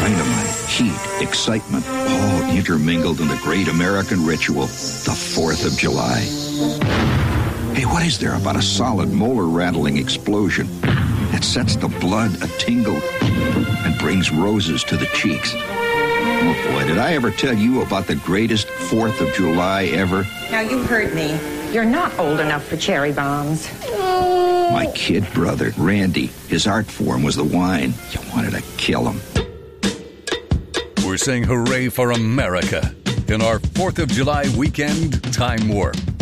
Dynamite, heat, excitement, all intermingled in the great American ritual, the 4th of July. Hey, what is there about a solid molar-rattling explosion that sets the blood a-tingle and brings roses to the cheeks? Oh, boy, did I ever tell you about the greatest 4th of July ever? Now, you heard me. You're not old enough for cherry bombs. My kid brother, Randy, his art form was the wine. You wanted to kill him. We're saying hooray for America in our 4th of July weekend time warp.